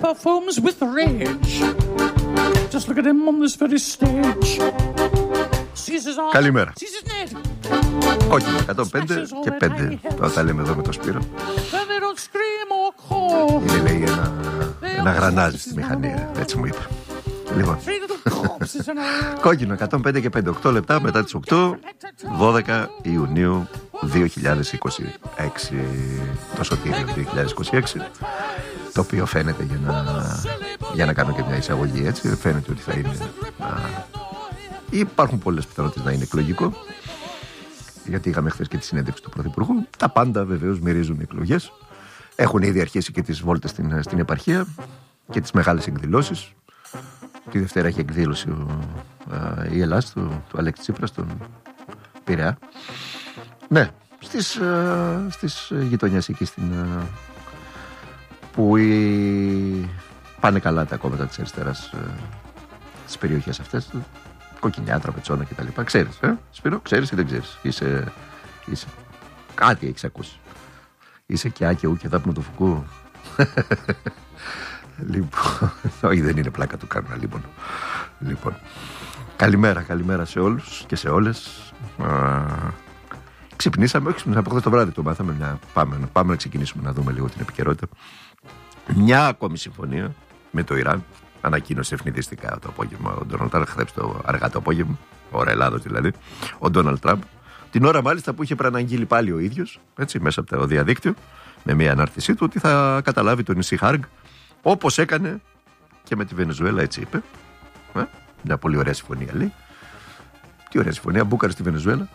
foams with rage. Just look at him on this very stage. Καλημέρα. Κόκκινο 105 και 5. Τώρα τα λέμε εδώ με το Σπύρο. Είναι, λέει, ένα γρανάζι στη μηχανή. Έτσι μου είπε. Λοιπόν, κόκκινο 105 και 5. 8 λεπτά μετά τις 8, 12 Ιουνίου 2026. Το σωτήριο 2026. Το οποίο φαίνεται, για να κάνω και μια εισαγωγή, έτσι, φαίνεται ότι θα είναι. Υπάρχουν πολλές πιθανότητες να είναι εκλογικό, γιατί είχαμε χθες και τη συνέντευξη του Πρωθυπουργού. Τα πάντα βεβαίως μυρίζουν εκλογές. Έχουν ήδη αρχίσει και τις βόλτες στην επαρχία και τις μεγάλες εκδηλώσεις. Τη Δευτέρα έχει εκδήλωση η Ελλάς του Αλέξη Τσίπρα στον Πειραιά. Ναι, στις γειτονιές εκεί που πάνε καλά τα κόμματα της αριστεράς στις περιοχές αυτές, Κοκκινιά, Τραπετσόνα κτλ. Ξέρεις, Σπύρο, ξέρεις ή δεν ξέρεις? Είσαι κάτι έχεις ακούσει? Είσαι και άκαιου και δάπνο του Φουκού? Λοιπόν, όχι, δεν είναι πλάκα του κάνουνα, λοιπόν. Καλημέρα σε όλους και σε όλες. Ξυπνήσαμε από χθες το βράδυ, το μάθαμε. Πάμε να ξεκινήσουμε να δούμε λίγο την επικαιρότητα. Μια ακόμη συμφωνία με το Ιράν. Ανακοίνωσε ευνηδιστικά το απόγευμα ο Ντόναλντ Τραμπ, χθες αργά το απόγευμα, ώρα Ελλάδος δηλαδή, ο Ντόναλντ Τραμπ. Την ώρα μάλιστα που είχε προαναγγείλει πάλι ο ίδιος, έτσι, μέσα από το διαδίκτυο, με μια ανάρτησή του, ότι θα καταλάβει το νησί Χάργκ, όπως έκανε και με τη Βενεζουέλα, έτσι είπε. Μια πολύ ωραία συμφωνία, λέει. Τι ωραία συμφωνία, μπούκαρε στη Βενεζουέλα.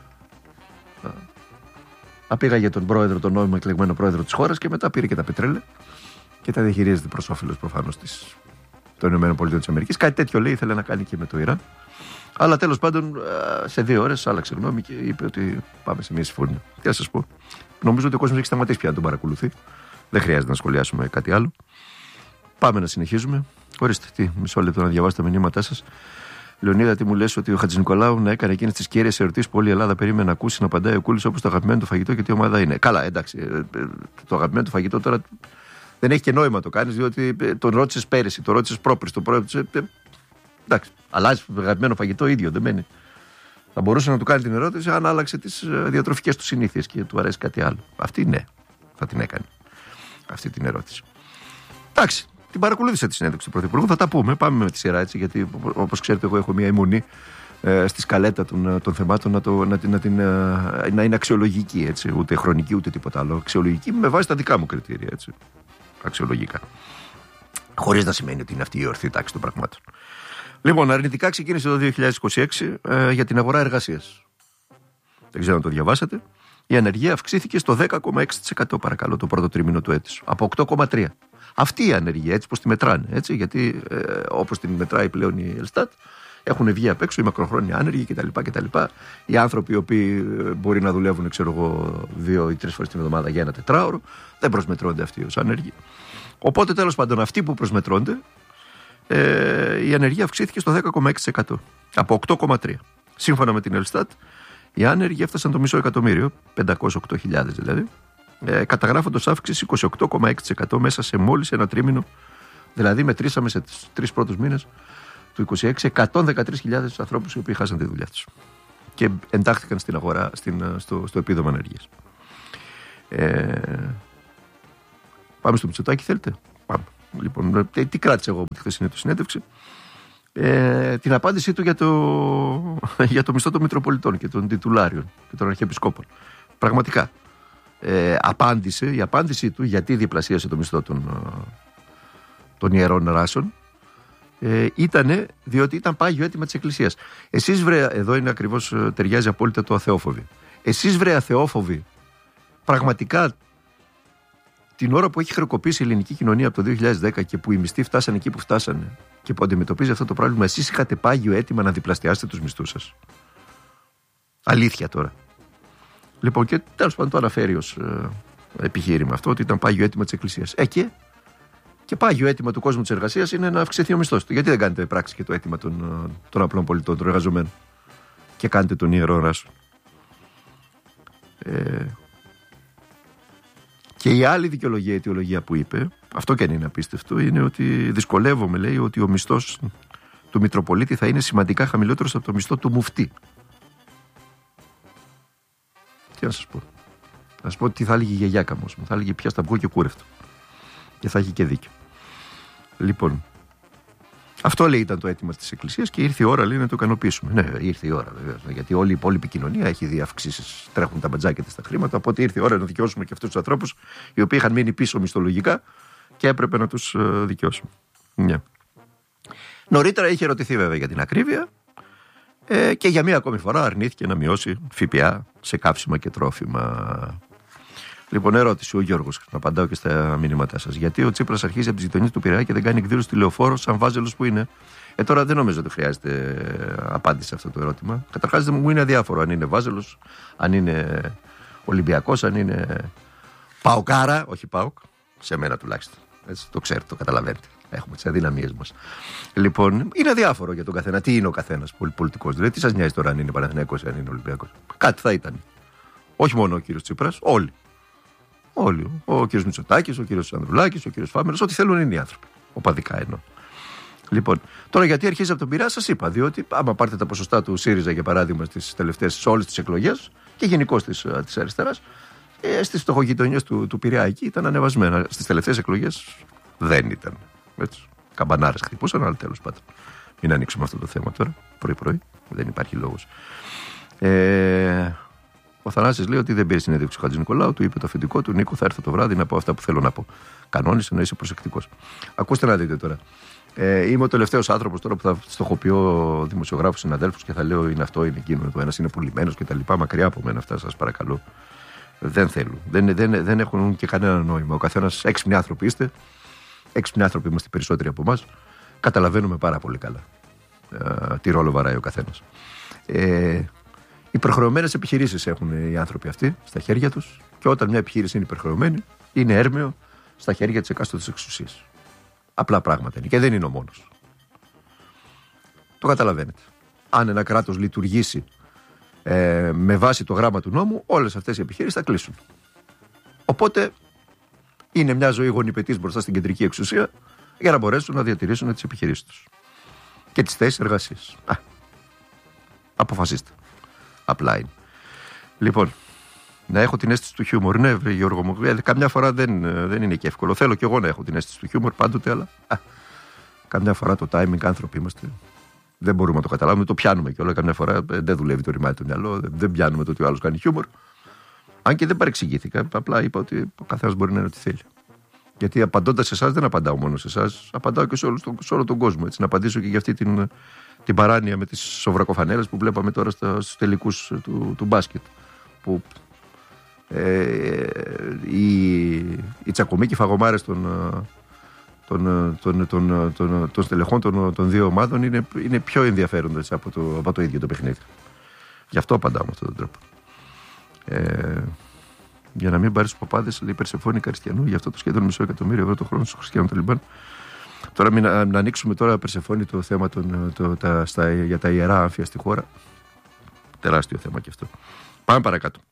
Απήγαγε τον πρόεδρο, τον νόμιμο εκλεγμένο πρόεδρο της χώρας, και μετά πήρε και τα πετρέλαια και τα διαχειρίζεται προς όφελος προφανώς των ΗΠΑ. Κάτι τέτοιο, λέει, ήθελε να κάνει και με το Ιράν. Αλλά τέλος πάντων σε 2 ώρες άλλαξε γνώμη και είπε ότι πάμε σε μια συμφωνία. Τι να σας πω. Νομίζω ότι ο κόσμος έχει σταματήσει πια να τον παρακολουθεί. Δεν χρειάζεται να σχολιάσουμε κάτι άλλο. Πάμε να συνεχίζουμε. Ορίστε, μισό λεπτό να διαβάσω τα μηνύματά σας. Λεωνίδα, τι μου λες ότι ο Χατζηνικολάου να έκανε εκείνες τις κέρυες ερωτήσεις που όλη η Ελλάδα περίμενε να ακούσει, να απαντάει ο Κούλης όπως το αγαπημένο του φαγητό και τι ομάδα είναι? Καλά, εντάξει. Το αγαπημένο του φαγητό τώρα δεν έχει και νόημα το κάνεις, διότι τον ρώτησες πέρυσι, τον ρώτησες πρόπερσι, τον ρώτησες. Εντάξει, αλλάζει το αγαπημένο φαγητό, ίδιο δεν μένει. Θα μπορούσε να του κάνει την ερώτηση αν άλλαξε τις διατροφικές του συνήθειες και του αρέσει κάτι άλλο. Αυτή ναι, θα την έκανε αυτή την ερώτηση. Εντάξει, την παρακολούθησα τη συνέντευξη του Πρωθυπουργού, θα τα πούμε. Πάμε με τη σειρά, έτσι, γιατί όπως ξέρετε, εγώ έχω μια αιμονή στη σκαλέτα των θεμάτων να είναι αξιολογική, έτσι, ούτε χρονική ούτε τίποτα άλλο. Αξιολογική με βάση τα δικά μου κριτήρια, έτσι. Αξιολογικά. Χωρίς να σημαίνει ότι είναι αυτή η ορθή τάξη των πραγμάτων. Λοιπόν, αρνητικά ξεκίνησε το 2026 για την αγορά εργασίας. Δεν ξέρω αν το διαβάσατε. Η ανεργία αυξήθηκε στο 10,6%, παρακαλώ, το πρώτο τρίμηνο του έτους. Από 8,3%. Αυτή η ανεργία, έτσι πως τη μετράνε, έτσι, γιατί όπως την μετράει πλέον η Ελστάτ, έχουν βγει απ' έξω οι μακροχρόνια άνεργοι κτλ. Οι άνθρωποι οι οποίοι μπορεί να δουλεύουν, ξέρω εγώ, 2 ή 3 φορές την εβδομάδα για 1 τετράωρο, δεν προσμετρώνται αυτοί ως άνεργοι. Οπότε, τέλος πάντων, αυτοί που προσμετρώνται, η ανεργία αυξήθηκε στο 10,6%. Από 8,3%. Σύμφωνα με την Ελστάτ, οι άνεργοι έφτασαν το μισό εκατομμύριο, 508.000 δηλαδή, καταγράφοντας αύξηση 28,6% μέσα σε μόλις ένα τρίμηνο. Δηλαδή, μετρήσαμε σε 3 πρώτους μήνες του 2026 113.000 ανθρώπους οι οποίοι χάσαν τη δουλειά τους και εντάχθηκαν στην αγορά, στο επίδομα ανεργίας. Πάμε στο Μητσοτάκη, θέλετε? Πάμε. Λοιπόν, τι κράτησα εγώ από τη χθεσινή του συνέντευξη? Την απάντησή του για το μισθό των Μητροπολιτών και των Τιτουλάριων και των Αρχιεπισκόπων. Πραγματικά. Η απάντησή του γιατί διπλασίασε το μισθό των ιερών ράσων ήτανε διότι ήταν πάγιο αίτημα της Εκκλησίας. Εσείς, βρε, εδώ είναι ακριβώς, ταιριάζει απόλυτα το αθεόφοβοι. Εσείς, βρε αθεόφοβοι, πραγματικά την ώρα που έχει χρεοκοπήσει η ελληνική κοινωνία από το 2010 και που οι μισθοί φτάσανε εκεί που φτάσανε και που αντιμετωπίζει αυτό το πρόβλημα, εσείς είχατε πάγιο αίτημα να διπλασιάσετε τους μισθούς σας? Αλήθεια τώρα. Λοιπόν, και τέλος πάντων το αναφέρει ως επιχείρημα αυτό, ότι ήταν πάγιο αίτημα της Εκκλησίας. Και πάγιο αίτημα του κόσμου της εργασίας είναι να αυξηθεί ο μισθός του. Γιατί δεν κάνετε πράξη και το αίτημα των απλών πολιτών, των εργαζομένων, και κάνετε τον ιερό ράσο? Και η άλλη δικαιολογία, αιτιολογία που είπε, αυτό και αν είναι απίστευτο, είναι ότι δυσκολεύομαι, λέει, ότι ο μισθός του Μητροπολίτη θα είναι σημαντικά χαμηλότερος από το μισθό του Μουφτή. Τι να σας πω. Να σας πω τι θα έλεγε η γιαγιάκα μου. Θα έλεγε πια στα βγω και κούρευτο. Και θα έχει και δίκιο. Λοιπόν, αυτό, λέει, ήταν το αίτημα της Εκκλησίας και ήρθε η ώρα, λέει, να το ικανοποιήσουμε. Ναι, ήρθε η ώρα, βεβαίως. Γιατί όλη η υπόλοιπη κοινωνία έχει δει αυξήσεις, τρέχουν τα μπατζάκια της στα χρήματα. Οπότε ήρθε η ώρα να δικαιώσουμε και αυτούς τους ανθρώπους οι οποίοι είχαν μείνει πίσω μισθολογικά και έπρεπε να τους δικαιώσουμε. Yeah. Νωρίτερα είχε ερωτηθεί, βέβαια, για την ακρίβεια και για μία ακόμη φορά αρνήθηκε να μειώσει ΦΠΑ σε καύσιμα και τρόφιμα. Λοιπόν, ερώτηση ο Γιώργος, να απαντάω και στα μηνύματά σας. Γιατί ο Τσίπρας αρχίζει από τις γειτονιές του Πειραιά και δεν κάνει εκδήλωση στη Λεωφόρο, σαν βάζελος που είναι? Τώρα δεν νομίζω ότι χρειάζεται απάντηση σε αυτό το ερώτημα. Καταρχάς, μου είναι αδιάφορο αν είναι βάζελος, αν είναι Ολυμπιακός, αν είναι Παοκάρα, όχι Πάοκ, σε μένα τουλάχιστον. Έτσι, το ξέρετε, το καταλαβαίνετε. Έχουμε τις αδυναμίες μας. Λοιπόν, είναι αδιάφορο για τον καθένα. Τι είναι ο καθένας πολιτικός? Δηλαδή, τι σας νοιάζει τώρα αν είναι Παναθηναϊκός ή αν είναι Ολυμπιακός? Κάτι θα ήταν. Όχι μόνο ο κύριος Τσίπρας, όλοι. Όλοι. Ο κύριος Μητσοτάκης, ο κύριος Ανδρουλάκης, ο κύριος Φάμελος, ό,τι θέλουν είναι οι άνθρωποι. Οπαδικά εννοώ. Λοιπόν, τώρα γιατί αρχίζει από τον Πειραιά, σας είπα. Διότι, άμα πάρετε τα ποσοστά του ΣΥΡΙΖΑ, για παράδειγμα, στις τελευταίες, σε όλες τις εκλογές και γενικώς της αριστεράς, στις φτωχογειτονιές του Πειραιά εκεί ήταν ανεβασμένα. Στις τελευταίες εκλογές δεν ήταν. Έτσι. Καμπανάρες χτυπούσαν, αλλά τέλος πάντων. Μην ανοίξουμε αυτό το θέμα τώρα, πρωί-πρωί. Δεν υπάρχει λόγος. Ο Θανάσης λέει ότι δεν πήρε συνέντευξη του Χατζηνικολάου, του είπε το αφεντικό του: Νίκο, θα έρθω το βράδυ να πω αυτά που θέλω να πω. Κανόνισε να είσαι προσεκτικός. Ακούστε να δείτε τώρα. Είμαι ο τελευταίος άνθρωπος τώρα που θα στοχοποιώ δημοσιογράφους, συναδέλφους και θα λέω είναι αυτό, είναι εκείνο. Το ένας είναι πουλημένος κτλ. Μακριά από μένα αυτά, σας παρακαλώ. Δεν θέλουν. Δεν έχουν και κανένα νόημα. Ο καθένας, έξυπνοι άνθρωποι είστε. Έξυπνοι άνθρωποι είμαστε περισσότεροι από εμάς. Καταλαβαίνουμε πάρα πολύ καλά τι ρόλο βαράει ο καθένας. Υπερχρεωμένες επιχειρήσεις έχουν οι άνθρωποι αυτοί στα χέρια τους και όταν μια επιχείρηση είναι υπερχρεωμένη, είναι έρμεο στα χέρια της εκάστοτε εξουσίας. Απλά πράγματα είναι και δεν είναι ο μόνος. Το καταλαβαίνετε. Αν ένα κράτος λειτουργήσει με βάση το γράμμα του νόμου, όλες αυτές οι επιχειρήσεις θα κλείσουν. Οπότε είναι μια ζωή γονιπετής μπροστά στην κεντρική εξουσία για να μπορέσουν να διατηρήσουν τις επιχειρήσεις τους και τις θέσεις εργασίας. Αποφασίστε. Απλά είναι. Λοιπόν, να έχω την αίσθηση του χιούμορ. Ναι, Γιώργο μου, καμιά φορά δεν είναι και εύκολο. Θέλω κι εγώ να έχω την αίσθηση του χιούμορ πάντοτε, αλλά καμιά φορά το timing, άνθρωποι είμαστε. Δεν μπορούμε να το καταλάβουμε, το πιάνουμε κιόλας. Καμιά φορά δεν δουλεύει το ρημάδι το μυαλό, δεν πιάνουμε το ότι ο άλλος κάνει χιούμορ. Αν και δεν παρεξηγήθηκα, απλά είπα ότι ο καθένας μπορεί να είναι ό,τι θέλει. Γιατί απαντώντας σε εσάς, δεν απαντάω μόνο σε εσάς, απαντάω και σε όλο τον κόσμο. Έτσι, να απαντήσω και για αυτή την παράνοια με τις σοβρακοφανέλες που βλέπαμε τώρα στους τελικούς του μπάσκετ. Που οι τσακωμοί φαγωμάρες των στελεχών των δύο ομάδων είναι πιο ενδιαφέροντες από το ίδιο το παιχνίδι. Γι' αυτό απαντάω με αυτόν τον τρόπο. Για να μην πάρει τους παπάδες, λέει Περσεφόνη Καριστιανού, γι' αυτό το σχεδόν $500,000 το χρόνο στους χριστιανών των Ταλιμπάν. Τώρα να ανοίξουμε τώρα, Περσεφόνη, το θέμα για τα ιερά άμφια στη χώρα. Τεράστιο θέμα και αυτό. Πάμε παρακάτω.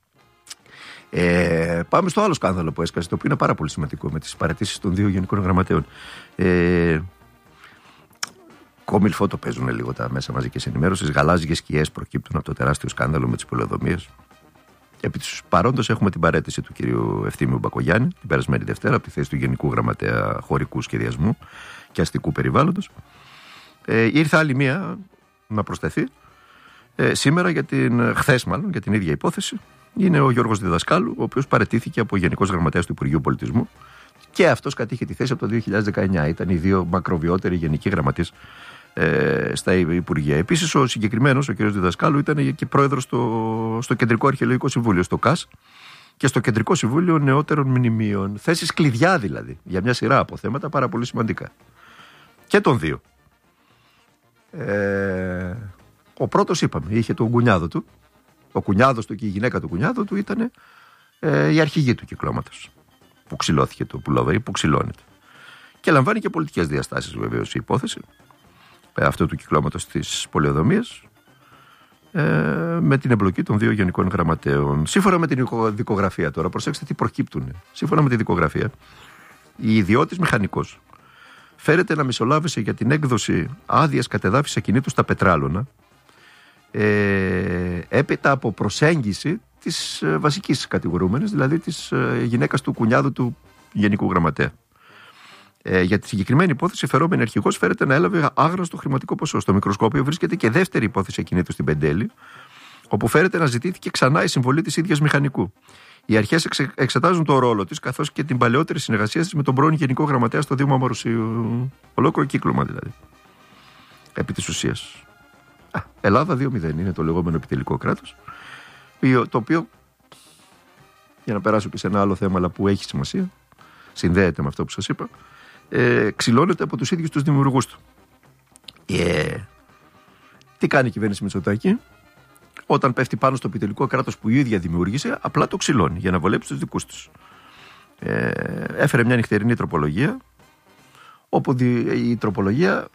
Πάμε στο άλλο σκάνδαλο που έσκασε, το οποίο είναι πάρα πολύ σημαντικό, με τις παραιτήσεις των δύο γενικών γραμματέων. Κόμιλφο το παίζουν λίγο τα μέσα μαζικής ενημέρωσης. Γαλάζιες σκιές προκύπτουν από το τεράστιο σκάνδαλο με τις πολεοδομίες. Επί της παρόντος έχουμε την παραίτηση του κυρίου Ευθύμιου Μπακογιάννη την περασμένη Δευτέρα από τη θέση του Γενικού Γραμματέα Χωρικού Σχεδιασμού και Αστικού Περιβάλλοντος. Ήρθε άλλη μία να προσθεθεί σήμερα χθες μάλλον για την ίδια υπόθεση. Είναι ο Γιώργος Διδασκάλου, ο οποίος παραιτήθηκε από Γενικός Γραμματέας του Υπουργείου Πολιτισμού και αυτός κατήχε τη θέση από το 2019. Ήταν οι δύο μακροβιότεροι γενικοί γραμματείς στα Υπουργεία. Επίσης, ο συγκεκριμένος, ο κ. Διδασκάλου, ήταν και πρόεδρος στο Κεντρικό Αρχαιολογικό Συμβούλιο, στο ΚΑΣ, και στο Κεντρικό Συμβούλιο Νεότερων Μνημείων. Θέσεις κλειδιά δηλαδή, για μια σειρά από θέματα πάρα πολύ σημαντικά. Και των δύο. Ο πρώτος, είπαμε, είχε τον κουνιάδο του. Ο κουνιάδος του και η γυναίκα του κουνιάδου του ήταν η αρχηγή του κυκλώματος. Που ξυλώθηκε το πουλόβερι, που ξυλώνεται. Και λαμβάνει και πολιτικές διαστάσεις βεβαίως η υπόθεση αυτού του κυκλώματος της πολεοδομίας, με την εμπλοκή των δύο γενικών γραμματέων. Σύμφωνα με την δικογραφία τώρα, προσέξτε τι προκύπτουν. Σύμφωνα με τη δικογραφία, η ιδιώτης μηχανικός φέρεται να μεσολάβησε για την έκδοση άδειας κατεδάφισης ακινήτου στα Πετράλωνα, έπειτα από προσέγγιση της βασικής κατηγορούμενης, δηλαδή της γυναίκας του κουνιάδου του Γενικού Γραμματέα. Για τη συγκεκριμένη υπόθεση, η φερόμενη αρχηγός φέρεται να έλαβε άγνωστο χρηματικό ποσό. Στο μικροσκόπιο βρίσκεται και δεύτερη υπόθεση ακινήτου στην Πεντέλη, όπου φέρεται να ζητήθηκε ξανά η συμβολή της ίδιας μηχανικού. Οι αρχές εξετάζουν το ρόλο της, καθώς και την παλαιότερη συνεργασία της με τον πρώην Γενικό Γραμματέα στο Δήμο Αμαρουσίου. Ολόκληρο κύκλωμα δηλαδή. Επί της ουσίας. Ελλάδα 2-0 είναι το λεγόμενο επιτελικό κράτος, το οποίο, για να περάσω και σε ένα άλλο θέμα, αλλά που έχει σημασία, συνδέεται με αυτό που σας είπα, ξυλώνεται από τους ίδιους τους δημιουργούς του. Τι κάνει η κυβέρνηση Μητσοτάκη? Όταν πέφτει πάνω στο επιτελικό κράτος που η ίδια δημιούργησε, απλά το ξυλώνει για να βολέψει τους δικούς τους. Έφερε μια νυχτερινή τροπολογία, όπου η τροπολογία,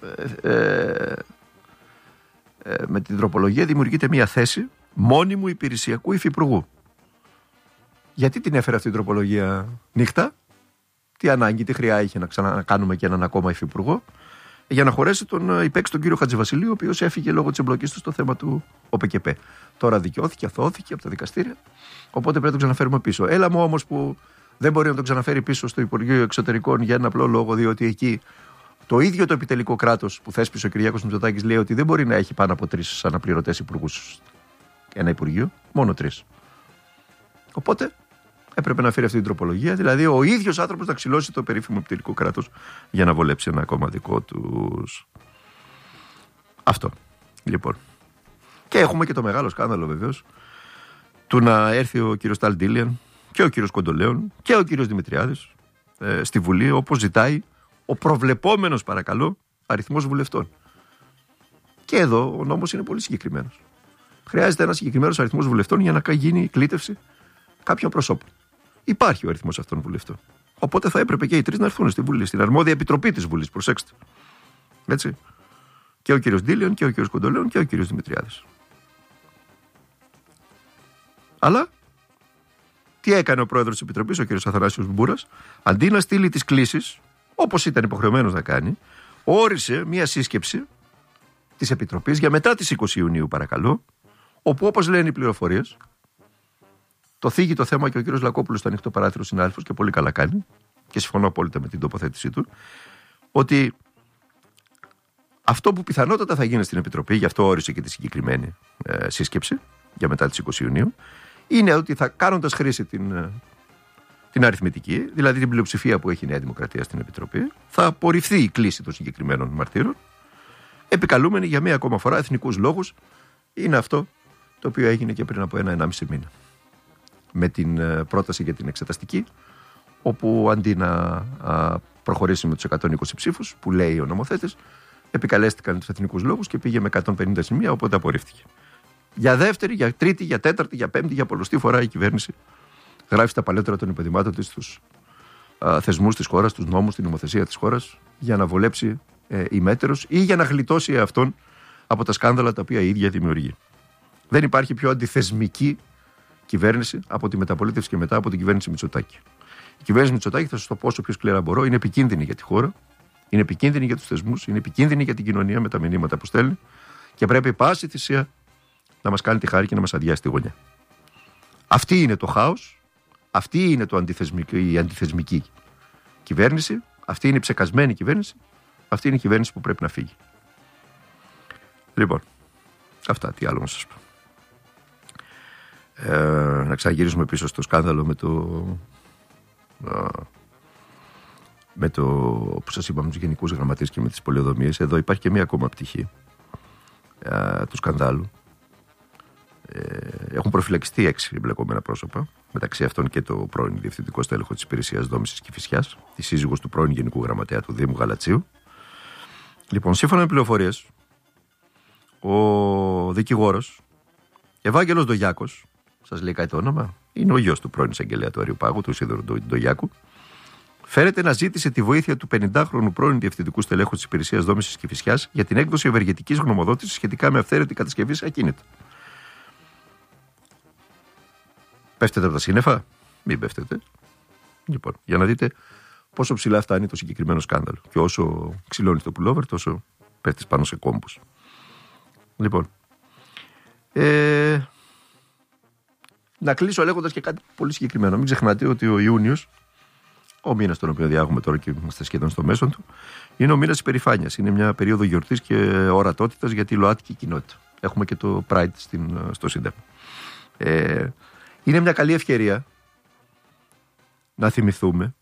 με την τροπολογία δημιουργείται μια θέση μόνιμου υπηρεσιακού υφυπουργού. Γιατί την έφερε αυτή η τροπολογία νύχτα? Τι ανάγκη, τι χρειά είχε να ξανακάνουμε και έναν ακόμα υφυπουργό? Για να χωρέσει τον υπέξη τον κύριο Χατζηβασιλείου, ο οποίος έφυγε λόγω της εμπλοκής του στο θέμα του ΟΠΚΠ. Τώρα δικαιώθηκε, αθώθηκε από τα δικαστήρια, οπότε πρέπει να τον ξαναφέρουμε πίσω. Έλα μου όμως που δεν μπορεί να τον ξαναφέρει πίσω στο Υπουργείο Εξωτερικών για ένα απλό λόγο, διότι εκεί το ίδιο το επιτελικό κράτος που θέσπισε ο Κυριάκος Μητσοτάκης λέει ότι δεν μπορεί να έχει πάνω από 3 αναπληρωτές υπουργούς ένα Υπουργείο, μόνο 3. Οπότε έπρεπε να φέρει αυτή την τροπολογία, δηλαδή ο ίδιος άνθρωπος να ξυλώσει το περίφημο επιτελικό κράτος για να βολέψει ένα ακόμα δικό τους. Αυτό. Λοιπόν. Και έχουμε και το μεγάλο σκάνδαλο βεβαίως του να έρθει ο κύριος Ταλντίλιαν και ο κύριος Κοντολέων και ο κύριος Δημητριάδης στη Βουλή, όπως ζητάει ο προβλεπόμενος, παρακαλώ, αριθμός βουλευτών. Και εδώ ο νόμος είναι πολύ συγκεκριμένος. Χρειάζεται ένας συγκεκριμένος αριθμός βουλευτών για να γίνει η κλήτευση κάποιων προσώπων. Υπάρχει ο αριθμός αυτών βουλευτών. Οπότε θα έπρεπε και οι 3 να έρθουν στη Βουλή, στην αρμόδια επιτροπή της Βουλής. Προσέξτε. Έτσι. Και ο κύριος Ντίλιον και ο κύριος Κοντολέων και ο κύριος Δημητριάδης. Αλλά τι έκανε ο πρόεδρος της Επιτροπής, ο κύριος Αθανάσιος Μπούρας? Αντί να στείλει τις κλήσεις, όπως ήταν υποχρεωμένος να κάνει, όρισε μία σύσκεψη της Επιτροπής για μετά τις 20 Ιουνίου, παρακαλώ, όπου, όπως λένε οι πληροφορίες, το θίγει το θέμα και ο κύριος Λακόπουλος στο ανοιχτό παράθυρο συνάδελφος, και πολύ καλά κάνει, και συμφωνώ απόλυτα με την τοποθέτησή του, ότι αυτό που πιθανότατα θα γίνει στην Επιτροπή, γι' αυτό όρισε και τη συγκεκριμένη σύσκεψη για μετά τις 20 Ιουνίου, είναι ότι θα, κάνοντας χρήση την αριθμητική, δηλαδή την πλειοψηφία που έχει η Νέα Δημοκρατία στην Επιτροπή, θα απορριφθεί η κλήση των συγκεκριμένων μαρτύρων, επικαλούμενοι για μία ακόμα φορά εθνικούς λόγους. Είναι αυτό το οποίο έγινε και πριν από 1-1,5 μήνα. Με την πρόταση για την εξεταστική, όπου αντί να προχωρήσει με τους 120 ψήφους, που λέει ο νομοθέτης, επικαλέστηκαν τους εθνικούς λόγους και πήγε με 150 σημεία, οπότε απορρίφθηκε. Για δεύτερη, για τρίτη, για τέταρτη, για πέμπτη, για πολλοστή φορά η κυβέρνηση γράφει στα παλέτρα των υποδημάτων της στους θεσμούς της χώρας, τους νόμους, την νομοθεσία της χώρας, για να βολέψει ημέτερος ή για να γλιτώσει αυτόν από τα σκάνδαλα τα οποία η ίδια δημιουργεί. Δεν υπάρχει πιο αντιθεσμική κυβέρνηση από τη μεταπολίτευση και μετά από την κυβέρνηση Μητσοτάκη. Η κυβέρνηση Μητσοτάκη, θα σας το πω όσο πιο σκληρά μπορώ, είναι επικίνδυνη για τη χώρα, είναι επικίνδυνη για τους θεσμούς, είναι επικίνδυνη για την κοινωνία με τα μηνύματα που στέλνει και πρέπει πάση θυσία να μας κάνει τη χάρη και να μας αδειάσει τη γωνιά. Αυτή είναι το χάος, αυτή είναι η αντιθεσμική κυβέρνηση, αυτή είναι η ψεκασμένη κυβέρνηση, αυτή είναι η κυβέρνηση που πρέπει να φύγει. Λοιπόν, αυτά, τι άλλο να σας πω. Να ξαναγυρίσουμε πίσω στο σκάνδαλο με το που σας είπαμε, τους γενικούς γραμματείς και με τις πολεοδομίες. Εδώ υπάρχει και μία ακόμα πτυχή του σκανδάλου. Έχουν προφυλακιστεί 6 εμπλεκόμενα πρόσωπα, μεταξύ αυτών και το πρώην διευθυντικό στέλεχο της Υπηρεσίας Δόμησης Κηφισιάς, τη σύζυγος του πρώην Γενικού Γραμματέα του Δήμου Γαλατσίου. Λοιπόν, σύμφωνα με πληροφορίες, ο δικηγόρος Ευάγγελος Ντογιάκος, σας λέει κάτι το όνομα? Είναι ο γιος του πρώην εισαγγελέα του Αριουπάγου, του Ισίδωρου Ντογιάκου. Φέρεται να ζήτησε τη βοήθεια του 50χρονου πρώην διευθυντικού στελέχου της Υπηρεσίας Δόμησης Κηφισιάς για την έκδοση ευεργετικής γνωμοδότησης σχετικά με αυθαίρετη κατασκευή σε ακίνητα. Πέφτετε από τα σύννεφα? Μην πέφτετε. Λοιπόν, για να δείτε πόσο ψηλά φτάνει το συγκεκριμένο σκάνδαλο. Και όσο ξυλώνεις το πουλόβερ, τόσο πέφτεις πάνω σε κόμπους. Λοιπόν, να κλείσω λέγοντας και κάτι πολύ συγκεκριμένο. Μην ξεχνάτε ότι ο Ιούνιος, ο μήνας τον οποίο διάγουμε τώρα και είμαστε σχεδόν στο μέσον του, είναι ο μήνας υπερηφάνειας. Είναι μια περίοδο γιορτής και ορατότητας για τη ΛΟΑΤΚΙ κοινότητα. Έχουμε και το Pride στο Σύνταγμα. Είναι μια καλή ευκαιρία να θυμηθούμε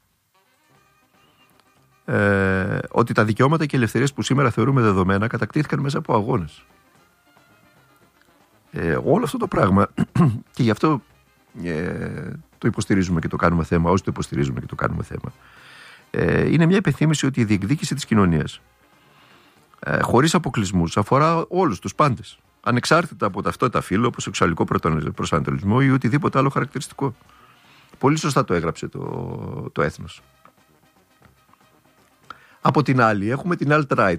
ότι τα δικαιώματα και ελευθερίες που σήμερα θεωρούμε δεδομένα κατακτήθηκαν μέσα από αγώνες. Όλο αυτό το πράγμα και γι' αυτό το υποστηρίζουμε και το κάνουμε θέμα, όσοι το υποστηρίζουμε και το κάνουμε θέμα, είναι μια υπενθύμηση ότι η διεκδίκηση της κοινωνίας χωρίς αποκλεισμούς αφορά όλους τους πάντες, ανεξάρτητα από ταυτότητα φύλου, όπως σεξουαλικό προσανατολισμό ή οτιδήποτε άλλο χαρακτηριστικό. Πολύ σωστά το έγραψε το έθνος. Από την άλλη έχουμε την alt-right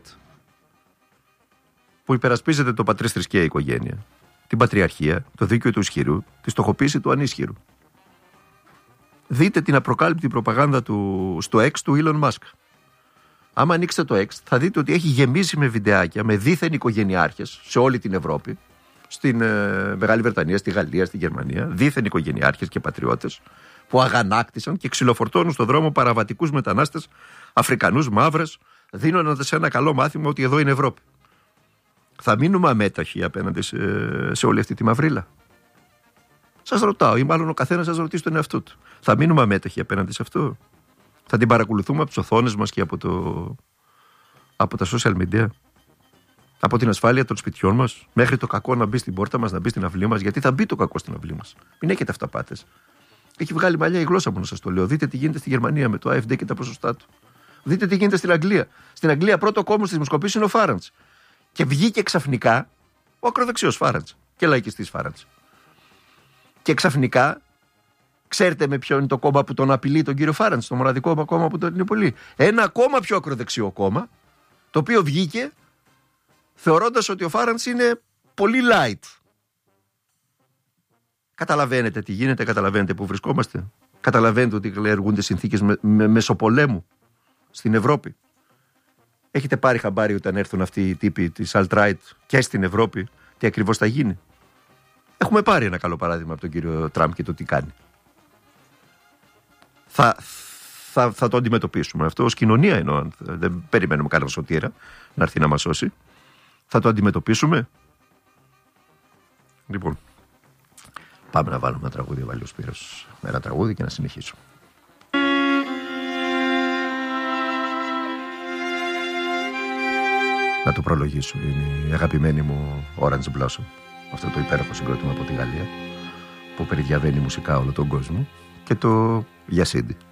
που υπερασπίζεται το πατρίς θρησκεία οικογένεια, την πατριαρχία, το δίκαιο του ισχυρού, τη στοχοποίηση του ανίσχυρου. Δείτε την απροκάλυπτη προπαγάνδα στο X του Elon Musk. Άμα ανοίξετε το X θα δείτε ότι έχει γεμίσει με βιντεάκια με δίθεν οικογενειάρχες σε όλη την Ευρώπη, στην Μεγάλη Βρετανία, στη Γαλλία, στη Γερμανία, δίθεν οικογενειάρχες και πατριώτες που αγανάκτησαν και ξυλοφορτώνουν στον δρόμο παραβατικούς μετανάστες, Αφρικανούς, μαύρες, δίνοντας ένα καλό μάθημα ότι εδώ είναι Ευρώπη. Θα μείνουμε αμέταχοι απέναντι σε όλη αυτή τη μαυρίλα? Σας ρωτάω, ή μάλλον ο καθένας σας ρωτήσει τον εαυτό του. Θα μείνουμε αμέταχοι απέναντι σε αυτό? Θα την παρακολουθούμε από τις οθόνες μας και από τα social media? Από την ασφάλεια των σπιτιών μας, μέχρι το κακό να μπει στην πόρτα μας, να μπει στην αυλή μας? Γιατί θα μπει το κακό στην αυλή μας. Μην έχετε αυταπάτες. Έχει βγάλει μαλλιά η γλώσσα μου να σας το λέω. Δείτε τι γίνεται στη Γερμανία με το AfD και τα ποσοστά του. Δείτε τι γίνεται στην Αγγλία. Στην Αγγλία πρώτο κόμμα στις δημοσκοπήσεις είναι ο Φάραντς. Και βγήκε ξαφνικά ο ακροδεξιός Φάραντς και λαϊκιστής Φάραντς. Και ξαφνικά, ξέρετε με ποιο είναι το κόμμα που τον απειλεί τον κύριο Φάραντς, το μοναδικό κόμμα που τον είναι πολύ? Ένα ακόμα πιο ακροδεξιό κόμμα, το οποίο βγήκε θεωρώντας ότι ο Φάραντς είναι πολύ light. Καταλαβαίνετε τι γίνεται, καταλαβαίνετε που βρισκόμαστε? Καταλαβαίνετε ότι εργούνται συνθήκες μεσοπολέμου στην Ευρώπη? Έχετε πάρει χαμπάρι όταν έρθουν αυτοί οι τύποι της alt-right και στην Ευρώπη τι ακριβώς θα γίνει? Έχουμε πάρει ένα καλό παράδειγμα από τον κύριο Τραμπ και το τι κάνει. Θα το αντιμετωπίσουμε αυτό ως κοινωνία, εννοώ. Δεν περιμένουμε κανένα σωτήρα να έρθει να μας σώσει. Θα το αντιμετωπίσουμε. Λοιπόν, πάμε να βάλουμε ένα τραγούδι, βάλει ο Σπύρος ένα τραγούδι και να συνεχίσουμε. Να το προλογίσω. Είναι η αγαπημένη μου Orange Blossom. Αυτό το υπέροχο συγκρότημα από τη Γαλλία που περιδιαβαίνει μουσικά όλο τον κόσμο. Και το Γιασίντι.